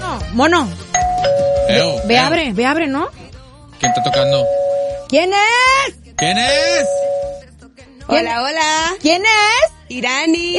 Mono. Ve, abre, ¿no? ¿Quién está tocando? ¿Quién es? ¿Quién es? Hola. ¿Quién es? Irani.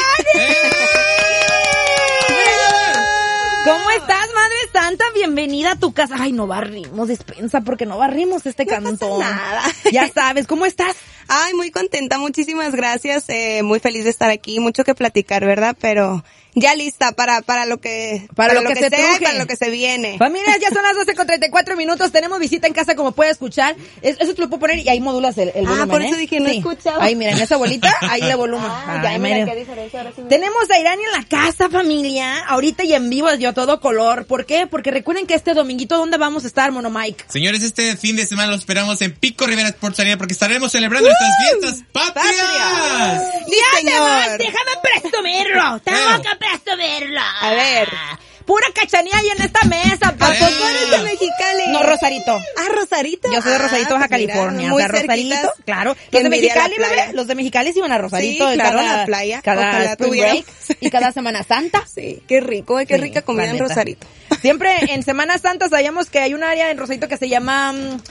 ¿Cómo estás, Madre Santa? Bienvenida a tu casa. Ay, no barrimos despensa porque no barrimos este cantón. No pasa nada. Ya sabes, ¿cómo estás? Ay, muy contenta, muchísimas gracias. Muy feliz de estar aquí, mucho que platicar, ¿verdad? Pero ya lista para lo que se sea, para lo que se viene. Familias, ya son las 12:34. Tenemos visita en casa, como puede escuchar. Eso te lo puedo poner y ahí modulas el volumen. Por eso dije, no sí. escuchaba. Ahí, mira, en esa bolita, ahí le volumen. Ya, mira qué diferencia. Ahora sí Tenemos a Irani en la casa, familia. Ahorita y en vivo, yo a todo color. ¿Por qué? Porque recuerden que este dominguito, ¿dónde vamos a estar, Mono Mike? Señores, este fin de semana lo esperamos en Pico Rivera Sports Arena porque estaremos celebrando nuestras fiestas patrias. ¡Ya te vas! ¡Déjame presumirlo! ¡Tengo que presumirlo! A ver. Pura cachanilla ahí en esta mesa. ¿A poco eres de Mexicali? No, Rosarito. Ah, Rosarito. Yo soy de Rosarito, Baja California. Muy o sea, Rosarito, cerquitas. claro. Que Los de envidia Mexicali, la playa. bebé, los de Mexicali se iban a Rosarito. Sí, claro, a la playa. Cada Ojalá spring tuviéramos. break y cada Semana Santa. Sí, qué rico, qué rica comida en Rosarito. Siempre en Semana Santa sabíamos que hay un área en Rosarito que se llama...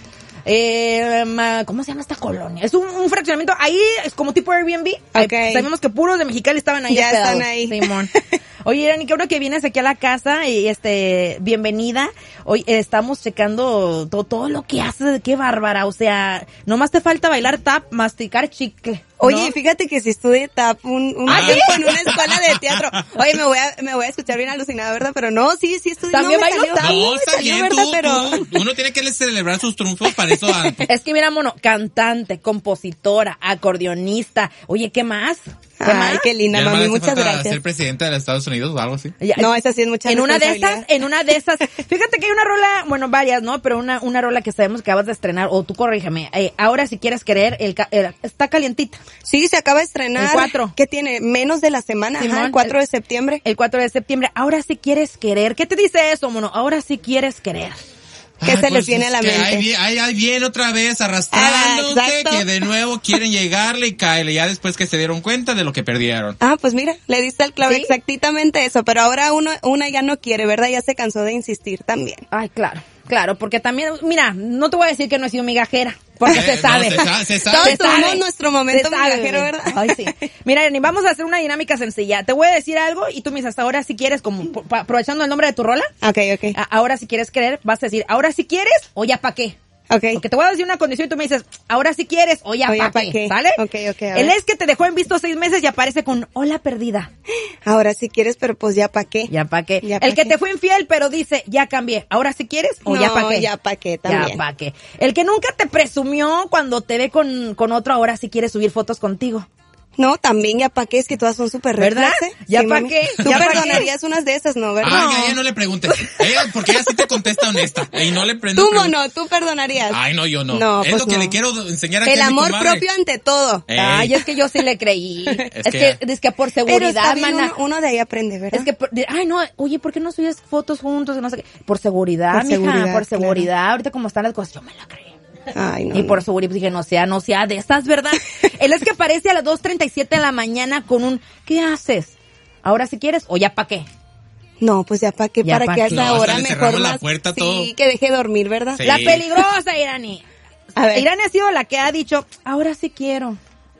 ¿cómo se llama esta colonia? Es un fraccionamiento, ahí es como tipo Airbnb. Okay. Sabemos que puros de Mexicali estaban ahí. Ya hospedados. están ahí. Simón. Oye, Irani, qué bueno que vienes aquí a la casa y bienvenida. Hoy estamos checando todo lo que haces, qué bárbara, o sea, nomás te falta bailar tap, masticar chicle. Oye, ¿no? fíjate que si estudié tap un tiempo en una escuela de teatro. Oye, me voy a escuchar bien alucinada, ¿verdad? Pero no, sí estudié. ¿También no, bailó tap? No, está bien, ¿verdad? Pero uno tiene que celebrar sus triunfos para eso antes. Es que mira, Mono, cantante, compositora, acordeonista. Oye, ¿qué más? Ay, qué linda, Ya mami, hace muchas falta gracias. ser presidenta de los Estados Unidos o algo así. No, esa sí es mucha en una responsabilidad. de esas, fíjate que hay una rola, bueno, varias, ¿no? Pero una rola que sabemos que acabas de estrenar, o tú corrígeme, ahora si quieres querer, está calientita. Sí, se acaba de estrenar. El 4. ¿Qué tiene? Menos de la semana, Simón, el 4 de septiembre. El 4 de septiembre, ahora sí quieres querer. ¿Qué te dice eso, Mono? Ahora sí quieres querer. ¿Qué se les viene a la mente? Ahí viene otra vez arrastrándose, exacto. que de nuevo quieren llegarle y caerle, ya después que se dieron cuenta de lo que perdieron. Pues mira, le diste al clavo. ¿Sí? Exactamente eso, pero ahora una ya no quiere, ¿verdad? Ya se cansó de insistir también. Ay, claro, porque también, mira, no te voy a decir que no he sido migajera, porque se sabe. No, se sabe. Todos tuvimos nuestro momento Se sabe, migajero, bebé. ¿verdad? Ay, sí. Mira, Irani, vamos a hacer una dinámica sencilla. Te voy a decir algo y tú me dices, hasta ahora si quieres, como aprovechando el nombre de tu rola. Ok. Ahora si quieres querer, vas a decir, ahora si quieres o ya pa' qué. Ok. Porque te voy a decir una condición y tú me dices, ahora si quieres o ya pa' qué, ¿sale? Ok, a ver. Él es que te dejó en visto 6 meses y aparece con hola perdida. Ahora sí quieres, pero pues ya pa' qué. Ya pa' qué. Ya pa' El que qué. te fue infiel pero dice, ya cambié, ahora si quieres o No, ya pa' qué. ya pa' qué también. Ya pa' qué. El que nunca te presumió cuando te ve con otro, ahora si quiere subir fotos contigo. No, también ya pa' qué, es que todas son súper ¿Verdad? reflex, ¿eh? ¿Ya Sí, pa' mami. qué? Tú ¿Ya pa' perdonarías unas de esas, ¿no? ¿Verdad? Ay, a ella no le preguntes. Porque ella sí te contesta honesta. Y no le prendo. Tú, Mono, tú perdonarías. Ay, no, yo no. No, es pues lo que no. le quiero enseñar aquí El a mi amor comadre. propio ante todo. Ey. Ay, es que yo sí le creí. es que por Pero seguridad, está bien, mana. uno de ahí aprende, ¿verdad? Es que, ay, no, oye, ¿por qué no subes fotos juntos? No sé qué. Por seguridad, Por mija, seguridad, por seguridad. claro. Ahorita como están las cosas, yo me la creí. Ay, no. Y por seguridad pues dije, no sea de esas, ¿verdad? Él es que aparece a las 2:37 de la mañana con un, ¿qué haces? Ahora si quieres o ya pa' qué. No, pues ya pa' qué, Ya para pa' que a qué. esa No, hora hasta le mejor cerramos la más. puerta, sí, todo. que deje dormir, ¿verdad? Sí. La peligrosa, Irani. A ver. Irani ha sido la que ha dicho, ahora sí quiero.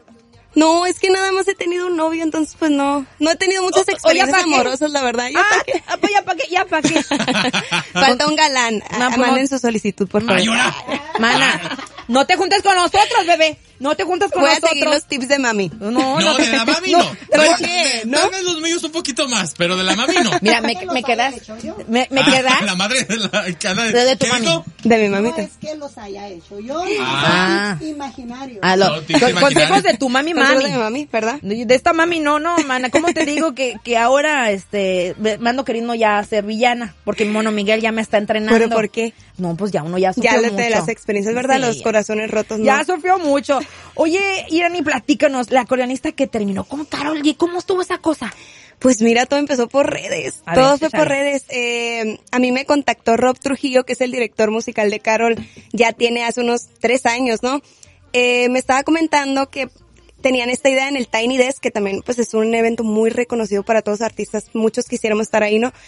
No, es que nada más he tenido un novio, entonces pues no he tenido muchas experiencias ¿ya pa' qué? amorosas, la verdad. ¿Ya pa' qué? Pues ya pa' qué. Falta un galán. No, pues Manden no. su solicitud, por favor. Ay, ahora. Mana, no te juntes con nosotros, bebé. No te juntes con Voy a nosotros. seguir los tips de mami. No, de la mami no. ¿Por qué? ¿No? Tal vez los míos un poquito más, pero de la mami no. Mira, me quedas. Me quedas. La madre de la De tu ¿qué mami. dijo? De mi No mamita. es que los haya hecho yo, Ah. son imaginarios. No, tips Consejos imaginarios. de tu mami, Consejos mami. de mi mami, ¿verdad? De esta mami no, mana, ¿cómo te digo que ahora me ando queriendo ya ser villana? Porque mi Mono Miguel ya me está entrenando. ¿Pero por qué? No, pues ya uno ya sufrió Ya mucho. de las experiencias, ¿verdad? Sí. Los corazones rotos, ¿no? Ya sufrió mucho. Oye, Irani, platícanos, la coreanista que terminó con Karol G, ¿cómo estuvo esa cosa? Pues mira, todo empezó por redes. A Todo ver, fue échale. por redes. A mí me contactó Rob Trujillo, que es el director musical de Karol. Ya tiene hace unos 3 años, ¿no? Me estaba comentando que tenían esta idea en el Tiny Desk, que también pues es un evento muy reconocido para todos los artistas. Muchos quisiéramos estar ahí, ¿no?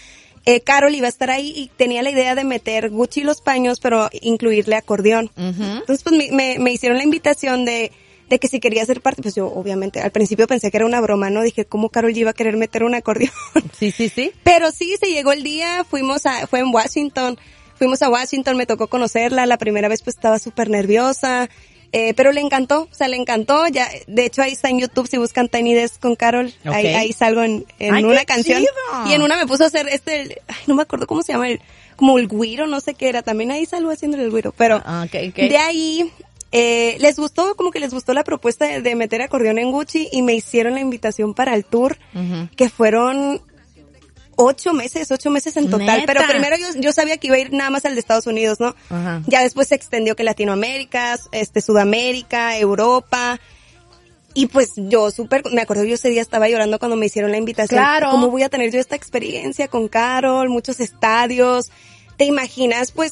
Carol iba a estar ahí y tenía la idea de meter Gucci los paños, pero incluirle acordeón. Entonces, pues me hicieron la invitación de que si quería ser parte, pues yo obviamente al principio pensé que era una broma, ¿no? Dije, ¿cómo Carol G iba a querer meter un acordeón? Sí. Pero sí, se llegó el día, fue en Washington, fuimos a Washington, me tocó conocerla, la primera vez pues estaba súper nerviosa, pero le encantó, ya, de hecho ahí está en YouTube, si buscan Tiny Desk con Carol, Okay. ahí salgo en ¡Ay, una qué canción, chido! y en una me puso a hacer no me acuerdo cómo se llama, como el güiro, no sé qué era, también ahí salgo haciendo el güiro, pero Okay. de ahí, les gustó la propuesta de meter acordeón en Gucci y me hicieron la invitación para el tour, que fueron 8 meses en total. ¿Neta? Pero primero yo sabía que iba a ir nada más al de Estados Unidos, ¿no? Ajá. Ya después se extendió que Latinoamérica, Sudamérica, Europa. Y pues yo me acuerdo, yo ese día estaba llorando cuando me hicieron la invitación. Claro. ¿Cómo voy a tener yo esta experiencia con Carol? Muchos estadios. ¿Te imaginas? Pues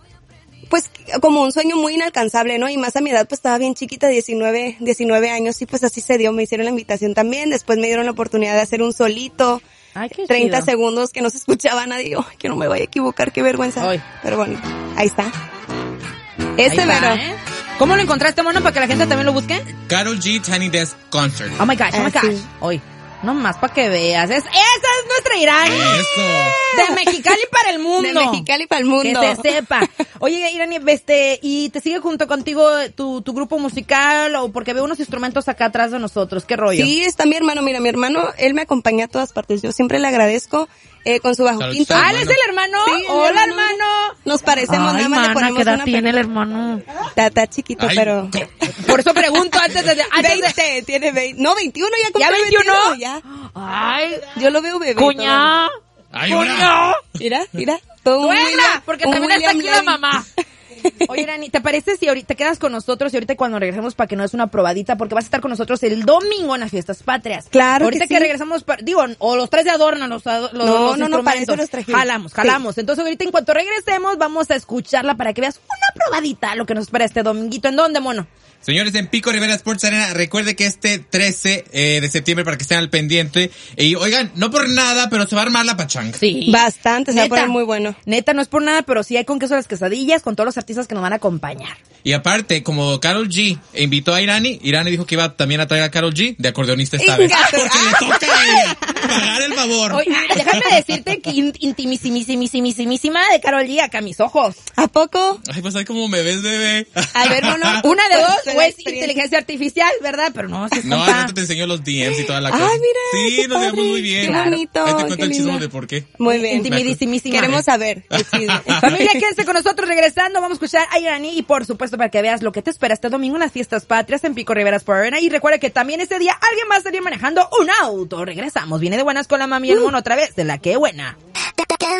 como un sueño muy inalcanzable, ¿no? Y más a mi edad, pues estaba bien chiquita, 19 años, y pues así se dio, me hicieron la invitación también, después me dieron la oportunidad de hacer un solito, Ay, qué 30 chido. segundos que no se escuchaba a nadie, que no me vaya a equivocar, qué vergüenza. Ay. Pero bueno, ahí está. Ahí Ese va, mero. ¿eh? ¿Cómo lo encontraste, mono, para que la gente también lo busque? Karol G Tiny Desk Concert. Oh my gosh. Sí. Hoy. No más para que veas. Esa es nuestra Irani. Eso. De Mexicali para el mundo. De Mexicali para el mundo. Que se sepa. Oye, Irani, ¿y te sigue junto contigo tu grupo musical? O porque veo unos instrumentos acá atrás de nosotros. ¿Qué rollo? Sí, está mi hermano. Mira, mi hermano, él me acompaña a todas partes. Yo siempre le agradezco con su bajo Claro, quinto. está. ¿Ah, él es el hermano? Sí, el Hola, hermano. hermano. Nos parecemos, nada más le ponemos ¿qué edad una tiene el hermano? Está chiquito, Ay, pero... Por eso pregunto antes de... 20, tiene 20. No, 21, ya cumplió. ¿Ya 21? Ya. Ay, Yo lo veo bebé. cuñá. Ay, ahora. Mira. Todo un Suena, William- porque un también está William aquí la Levy. mamá. Oye, Irani, ¿te parece si ahorita te quedas con nosotros y ahorita cuando regresemos para que nos des una probadita? Porque vas a estar con nosotros el domingo en las fiestas patrias. Claro ahorita que sí. regresamos, o los traes de adorno, los No, instrumentos. para eso los trajimos. Jalamos. Entonces ahorita en cuanto regresemos vamos a escucharla para que veas una probadita lo que nos espera este dominguito. ¿En dónde, mono? Señores, en Pico Rivera Sports Arena, recuerde que este 13 de septiembre, para que estén al pendiente. Y oigan, no por nada, pero se va a armar la pachanga. Sí. Bastante, se va a Neta. poner muy bueno. Neta, no es por nada, pero sí hay con queso las quesadillas, con todos los artistas que nos van a acompañar. Y aparte, como Karol G invitó a Irani dijo que iba también a traer a Karol G de acordeonista esta vez. Inga. Porque le toca a ella pagar el favor. Oye, déjame decirte que intimísimísima de Karol G acá a mis ojos. ¿A poco? Ay, pues ay, como me ves, bebé. A ver, mono. Una de dos, Pues, o es experiencia. inteligencia artificial, ¿verdad? Pero no, si es No, compa. ahorita te enseñó los DMs y toda la Ay, cosa. mira, Sí, qué nos vemos padre, muy bien. qué bonito, Ahí te qué cuento el chisme linda. de por qué. Muy bien. Intimidísimísima. Queremos saber. el chisme. Familia, quédense con nosotros regresando. Vamos a escuchar a Irani y por supuesto para que veas lo que te espera este domingo en las fiestas patrias en Pico Rivera Sport Arena. Y recuerda que también ese día alguien va a salir manejando un auto. Regresamos. Viene de buenas con la mami y el mono otra vez de la que buena.